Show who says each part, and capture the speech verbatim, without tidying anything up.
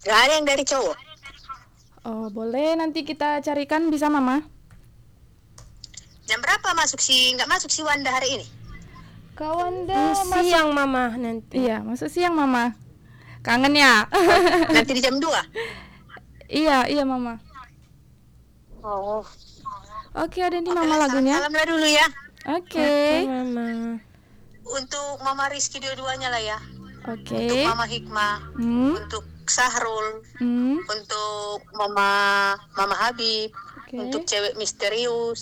Speaker 1: Gak ada yang dari cowok.
Speaker 2: Oh, boleh nanti kita carikan, bisa Mama?
Speaker 1: Jam berapa masuk si nggak masuk si Wanda hari ini?
Speaker 2: Kak Wanda
Speaker 3: Hmm,
Speaker 2: masuk.
Speaker 3: siang Mama nanti.
Speaker 2: Iya, masuk siang Mama. Kangen ya?
Speaker 1: Nanti di jam dua.
Speaker 2: Iya, iya Mama.
Speaker 1: Oh.
Speaker 2: Oke, ada nih
Speaker 1: Oke
Speaker 2: Mama
Speaker 1: lah,
Speaker 2: lagunya.
Speaker 1: salam lah dulu ya.
Speaker 2: Oke.
Speaker 3: Oke, Mama.
Speaker 1: Untuk Mama Rizky dua-duanya lah ya.
Speaker 2: Oke.
Speaker 1: Untuk Mama Hikmah,
Speaker 2: Hmm.
Speaker 1: untuk Sahrul,
Speaker 2: Hmm.
Speaker 1: untuk Mama Mama Habib,
Speaker 2: Oke.
Speaker 1: untuk cewek misterius.